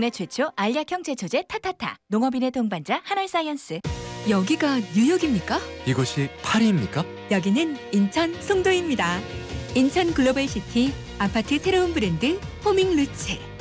국내 최초 알약형 제초제 타타타. 농업인의 동반자 한올사이언스. 여기가 뉴욕입니까? 이곳이 파리입니까? 여기는 인천 송도입니다. 인천 글로벌시티 아파트 새로운 브랜드 호밍루츠.